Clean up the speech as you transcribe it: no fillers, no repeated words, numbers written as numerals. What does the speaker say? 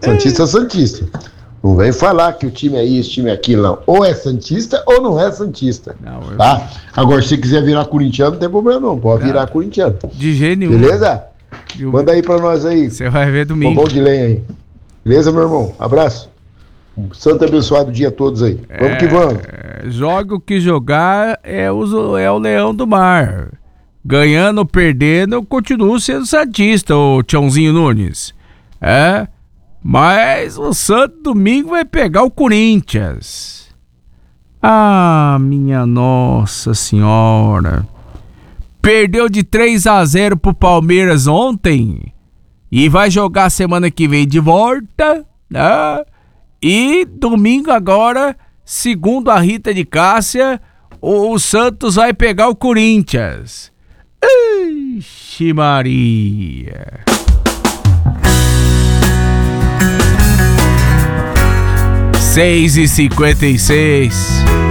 Santista é Santista. Não vem falar que o time é isso, o time é aquilo, não. Ou é Santista ou não é Santista. Não, tá? Agora, se quiser virar corintiano, não tem problema não. Pode virar corintiano. De jeito nenhum. Beleza? Manda aí pra nós aí. Você vai ver domingo. Bom de lenha aí. Beleza, meu irmão? Abraço. Um santo abençoado dia a todos aí. Vamos que vamos. Joga o que jogar é o leão do mar. Ganhando ou perdendo, eu continuo sendo santista, ô Tiãozinho Nunes. Mas o Santo domingo vai pegar o Corinthians. Ah, minha Nossa Senhora. Perdeu de 3-0 pro Palmeiras ontem. E vai jogar semana que vem de volta. E domingo agora, segundo a Rita de Cássia, o Santos vai pegar o Corinthians. Ixi Maria. 6h56.